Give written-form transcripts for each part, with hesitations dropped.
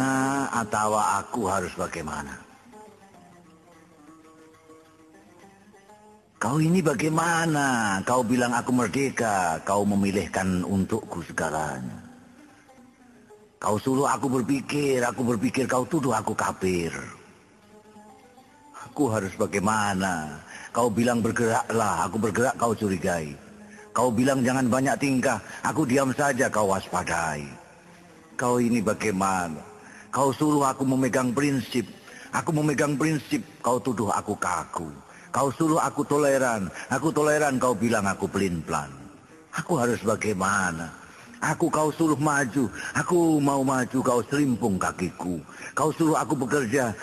bagaimana atau aku harus bagaimana? Kau ini bagaimana? Kau bilang aku merdeka, kau memilihkan untukku segalanya. Kau suruh aku berpikir kau tuduh aku kafir. Aku harus bagaimana? Kau bilang bergeraklah, aku bergerak kau curigai. Kau bilang jangan banyak tingkah, aku diam saja kau waspadai. Kau ini bagaimana? Kau suruh aku memegang prinsip, kau tuduh aku kaku. Kau suruh aku toleran, kau bilang aku pelin-pelan. Aku harus bagaimana? Kau suruh maju, aku mau maju, kau selimpung kakiku. Kau suruh aku bekerja,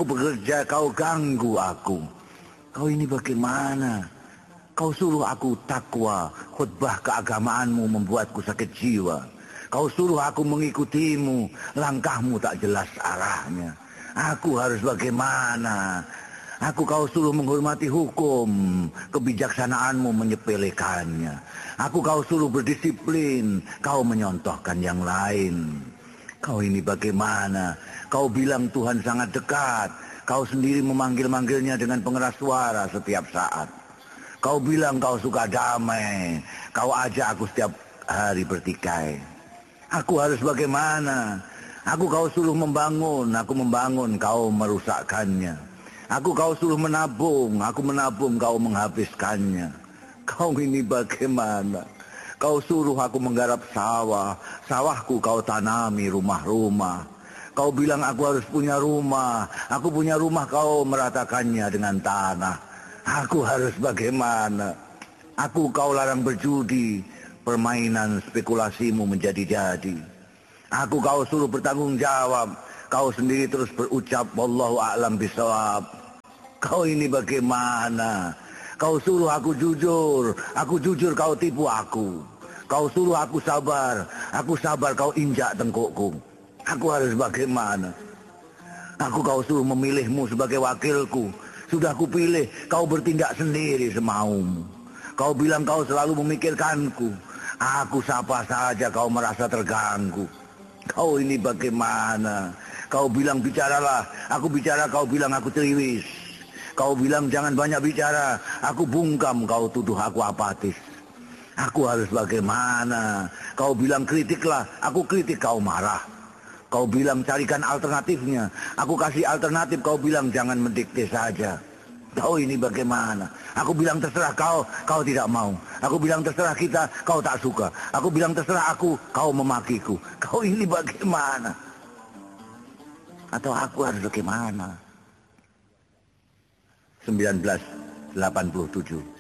kau ganggu aku. Kau ini bagaimana? Kau suruh aku takwa, khutbah keagamaanmu membuatku sakit jiwa. Kau suruh aku mengikutimu, langkahmu tak jelas arahnya. Aku harus bagaimana? Kau suruh menghormati hukum, kebijaksanaanmu menyepelekannya. Kau suruh berdisiplin, kau menyontohkan yang lain. Kau ini bagaimana? Kau bilang Tuhan sangat dekat, kau sendiri memanggil-manggilnya dengan pengeras suara setiap saat. Kau bilang kau suka damai, kau ajak aku setiap hari bertikai. Aku harus bagaimana? Kau suruh membangun, aku membangun, kau merusakkannya. Kau suruh menabung, aku menabung, kau menghabiskannya. Kau ini bagaimana? Kau suruh aku menggarap sawah, sawahku kau tanami rumah-rumah. Kau bilang aku harus punya rumah, aku punya rumah, kau meratakannya dengan tanah. Aku harus bagaimana? Kau larang berjudi, permainan spekulasimu menjadi-jadi. Kau suruh bertanggung jawab, kau sendiri terus berucap wallahu a'lam bishawab. Kau ini bagaimana? Kau suruh aku jujur kau tipu aku. Kau suruh aku sabar kau injak tengkukku. Aku harus bagaimana? Kau suruh memilihmu sebagai wakilku. Sudah kupilih, kau bertindak sendiri semaumu. Kau bilang kau selalu memikirkanku. Aku sapa saja kau merasa terganggu. Kau ini bagaimana? Kau bilang bicaralah, aku bicara, kau bilang aku ceriwis. Kau bilang jangan banyak bicara, aku bungkam, kau tuduh aku apatis. Aku harus bagaimana? Kau bilang kritiklah, aku kritik, kau marah. Kau bilang carikan alternatifnya, aku kasih alternatif, kau bilang jangan mendikte saja. Kau ini bagaimana? Aku bilang terserah kau tidak mau. Aku bilang terserah kita, kau tak suka. Aku bilang terserah aku, kau memakiku. Kau ini bagaimana? Atau aku harus bagaimana? 1987